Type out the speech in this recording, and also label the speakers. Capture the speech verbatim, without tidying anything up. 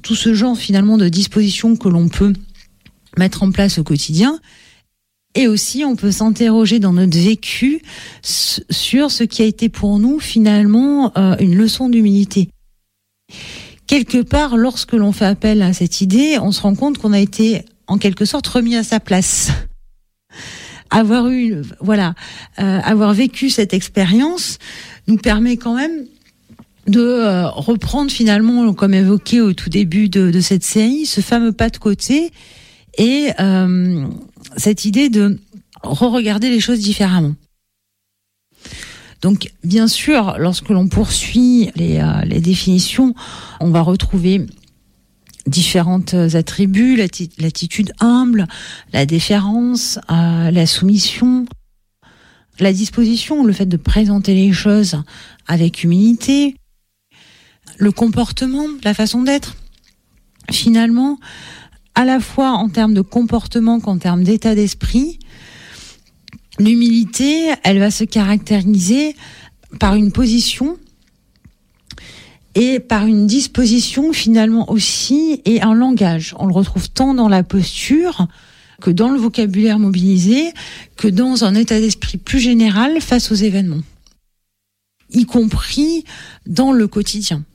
Speaker 1: tout ce genre finalement de dispositions que l'on peut mettre en place au quotidien. Et aussi, on peut s'interroger dans notre vécu sur ce qui a été pour nous finalement euh, une leçon d'humilité. Quelque part, lorsque l'on fait appel à cette idée, on se rend compte qu'on a été en quelque sorte remis à sa place. Avoir eu, voilà, euh, avoir vécu cette expérience nous permet quand même de euh, reprendre finalement, comme évoqué au tout début de, de cette série, ce fameux pas de côté et euh, cette idée de re-regarder les choses différemment. Donc, bien sûr, lorsque l'on poursuit les, euh, les définitions, on va retrouver différents attributs, l'atti- l'attitude humble, la déférence, euh, la soumission, la disposition, le fait de présenter les choses avec humilité, le comportement, la façon d'être. Finalement, à la fois en termes de comportement qu'en termes d'état d'esprit, l'humilité, elle va se caractériser par une position et par une disposition finalement aussi et un langage. On le retrouve tant dans la posture que dans le vocabulaire mobilisé, que dans un état d'esprit plus général face aux événements, y compris dans le quotidien.